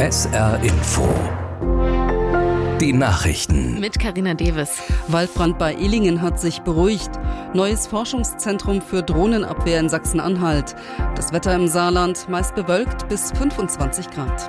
SR Info. Die Nachrichten. Mit Carina Deves. Waldbrand bei Illingen hat sich beruhigt. Neues Forschungszentrum für Drohnenabwehr in Sachsen-Anhalt. Das Wetter im Saarland meist bewölkt bis 25 Grad.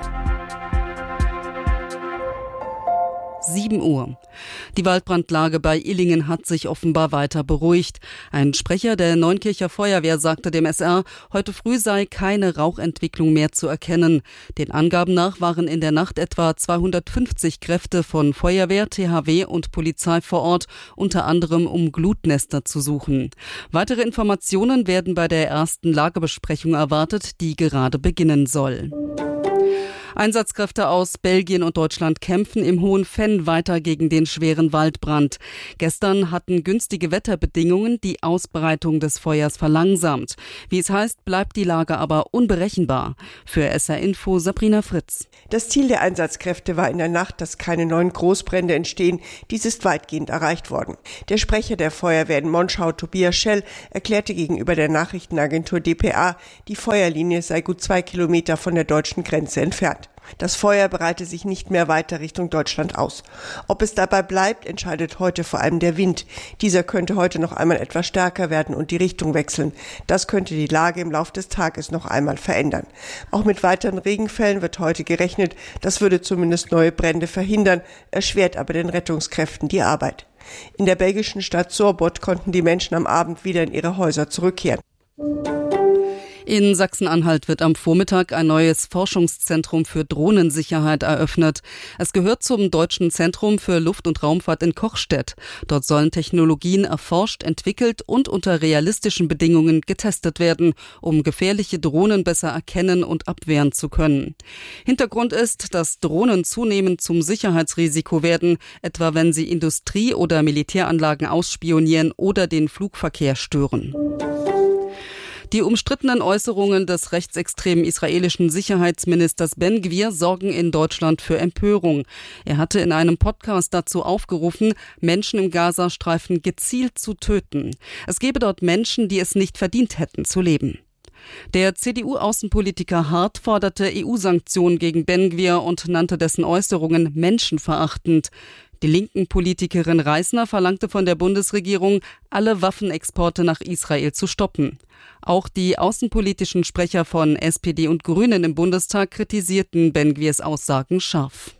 7 Uhr. Die Waldbrandlage bei Illingen hat sich offenbar weiter beruhigt. Ein Sprecher der Neunkircher Feuerwehr sagte dem SR, heute früh sei keine Rauchentwicklung mehr zu erkennen. Den Angaben nach waren in der Nacht etwa 250 Kräfte von Feuerwehr, THW und Polizei vor Ort, unter anderem um Glutnester zu suchen. Weitere Informationen werden bei der ersten Lagebesprechung erwartet, die gerade beginnen soll. Einsatzkräfte aus Belgien und Deutschland kämpfen im Hohen Venn weiter gegen den schweren Waldbrand. Gestern hatten günstige Wetterbedingungen die Ausbreitung des Feuers verlangsamt. Wie es heißt, bleibt die Lage aber unberechenbar. Für SR Info Sabrina Fritz. Das Ziel der Einsatzkräfte war in der Nacht, dass keine neuen Großbrände entstehen. Dies ist weitgehend erreicht worden. Der Sprecher der Feuerwehr in Monschau, Tobias Schell, erklärte gegenüber der Nachrichtenagentur dpa, die Feuerlinie sei gut 2 Kilometer von der deutschen Grenze entfernt. Das Feuer breite sich nicht mehr weiter Richtung Deutschland aus. Ob es dabei bleibt, entscheidet heute vor allem der Wind. Dieser könnte heute noch einmal etwas stärker werden und die Richtung wechseln. Das könnte die Lage im Laufe des Tages noch einmal verändern. Auch mit weiteren Regenfällen wird heute gerechnet. Das würde zumindest neue Brände verhindern, erschwert aber den Rettungskräften die Arbeit. In der belgischen Stadt Sorbot konnten die Menschen am Abend wieder in ihre Häuser zurückkehren. In Sachsen-Anhalt wird am Vormittag ein neues Forschungszentrum für Drohnensicherheit eröffnet. Es gehört zum Deutschen Zentrum für Luft- und Raumfahrt in Kochstedt. Dort sollen Technologien erforscht, entwickelt und unter realistischen Bedingungen getestet werden, um gefährliche Drohnen besser erkennen und abwehren zu können. Hintergrund ist, dass Drohnen zunehmend zum Sicherheitsrisiko werden, etwa wenn sie Industrie- oder Militäranlagen ausspionieren oder den Flugverkehr stören. Die umstrittenen Äußerungen des rechtsextremen israelischen Sicherheitsministers Ben Gvir sorgen in Deutschland für Empörung. Er hatte in einem Podcast dazu aufgerufen, Menschen im Gazastreifen gezielt zu töten. Es gebe dort Menschen, die es nicht verdient hätten zu leben. Der CDU-Außenpolitiker Hart forderte EU-Sanktionen gegen Ben Gvir und nannte dessen Äußerungen menschenverachtend. Die linken Politikerin Reisner verlangte von der Bundesregierung, alle Waffenexporte nach Israel zu stoppen. Auch die außenpolitischen Sprecher von SPD und Grünen im Bundestag kritisierten Ben Gvirs Aussagen scharf.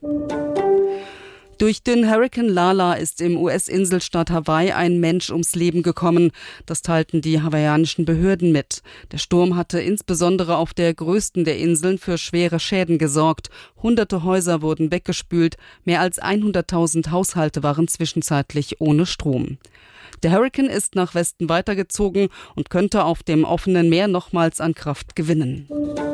Durch den Hurrikan Lala ist im US-Inselstaat Hawaii ein Mensch ums Leben gekommen. Das teilten die hawaiianischen Behörden mit. Der Sturm hatte insbesondere auf der größten der Inseln für schwere Schäden gesorgt. Hunderte Häuser wurden weggespült. Mehr als 100.000 Haushalte waren zwischenzeitlich ohne Strom. Der Hurrikan ist nach Westen weitergezogen und könnte auf dem offenen Meer nochmals an Kraft gewinnen.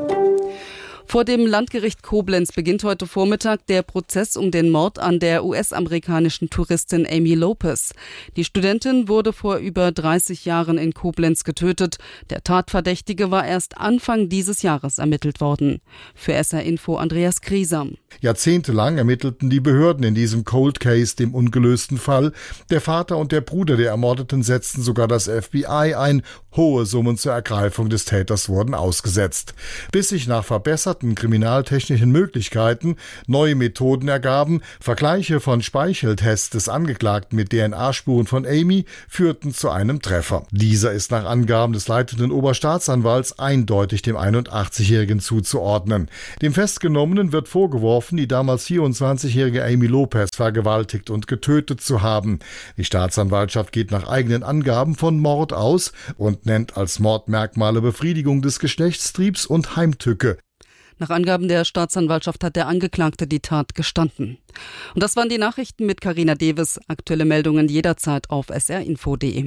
Vor dem Landgericht Koblenz beginnt heute Vormittag der Prozess um den Mord an der US-amerikanischen Touristin Amy Lopez. Die Studentin wurde vor über 30 Jahren in Koblenz getötet. Der Tatverdächtige war erst Anfang dieses Jahres ermittelt worden. Für SR Info Andreas Griesam. Jahrzehntelang ermittelten die Behörden in diesem Cold Case, dem ungelösten Fall. Der Vater und der Bruder der Ermordeten setzten sogar das FBI ein. Hohe Summen zur Ergreifung des Täters wurden ausgesetzt. Bis sich nach verbesserten kriminaltechnischen Möglichkeiten neue Methoden ergaben, Vergleiche von Speicheltests des Angeklagten mit DNA-Spuren von Amy führten zu einem Treffer. Dieser ist nach Angaben des leitenden Oberstaatsanwalts eindeutig dem 81-Jährigen zuzuordnen. Dem Festgenommenen wird vorgeworfen, die damals 24-jährige Amy Lopez vergewaltigt und getötet zu haben. Die Staatsanwaltschaft geht nach eigenen Angaben von Mord aus und nennt als Mordmerkmale Befriedigung des Geschlechtstriebs und Heimtücke. Nach Angaben der Staatsanwaltschaft hat der Angeklagte die Tat gestanden. Und das waren die Nachrichten mit Carina Deves. Aktuelle Meldungen jederzeit auf srinfo.de.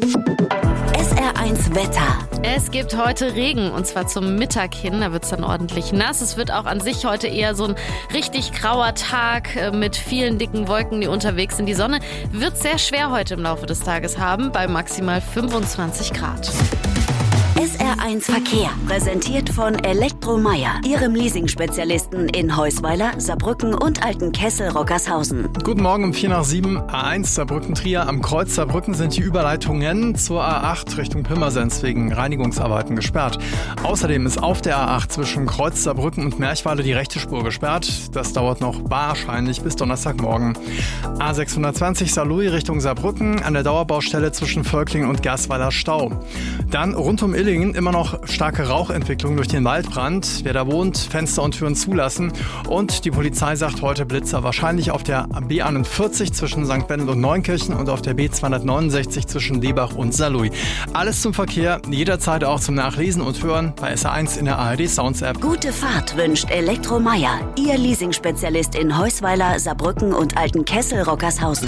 SR1 Wetter. Es gibt heute Regen und zwar zum Mittag hin, da wird es dann ordentlich nass. Es wird auch an sich heute eher so ein richtig grauer Tag mit vielen dicken Wolken, die unterwegs sind. Die Sonne wird sehr schwer heute im Laufe des Tages haben, bei maximal 25 Grad. SR1 Verkehr, präsentiert von Elektromeyer, Ihrem Leasing-Spezialisten in Heusweiler, Saarbrücken und Altenkessel-Rockershausen. Guten Morgen um 7:04, A1 Saarbrücken-Trier. Am Kreuz Saarbrücken sind die Überleitungen zur A8 Richtung Pirmasens wegen Reinigungsarbeiten gesperrt. Außerdem ist auf der A8 zwischen Kreuz Saarbrücken und Merchweiler die rechte Spur gesperrt. Das dauert noch wahrscheinlich bis Donnerstagmorgen. A620 Saarlouis Richtung Saarbrücken, an der Dauerbaustelle zwischen Völklingen und Gersweiler Stau. Dann rund um Illingen immer noch starke Rauchentwicklung durch den Waldbrand. Wer da wohnt, Fenster und Türen zulassen. Und die Polizei sagt heute Blitzer wahrscheinlich auf der B41 zwischen St. Wendel und Neunkirchen und auf der B269 zwischen Lebach und Saarlouis. Alles zum Verkehr, jederzeit auch zum Nachlesen und Hören bei SR1 in der ARD Sounds App. Gute Fahrt wünscht Elektromeyer, Ihr Leasing-Spezialist in Heusweiler, Saarbrücken und Altenkessel-Rockershausen.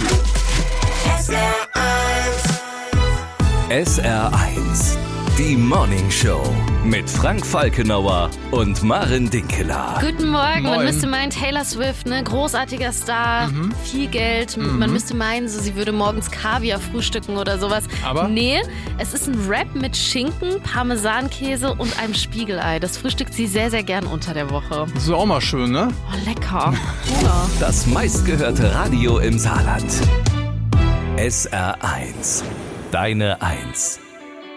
SR1, die Morning Show mit Frank Falkenauer und Maren Dinkeler. Guten Morgen. Moin. Man müsste meinen, Taylor Swift, ne, großartiger Star, viel Geld. Man müsste meinen, so, sie würde morgens Kaviar frühstücken oder sowas. Aber? Nee, es ist ein Wrap mit Schinken, Parmesankäse und einem Spiegelei. Das frühstückt sie sehr, sehr gern unter der Woche. Das ist auch mal schön, ne? Oh, lecker. Hunger. Das meistgehörte Radio im Saarland. SR1, deine Eins.